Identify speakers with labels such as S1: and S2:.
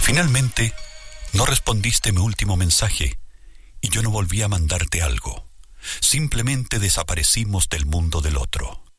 S1: Finalmente, no respondiste mi último mensaje y yo no volví a mandarte algo. Simplemente desaparecimos del mundo del otro.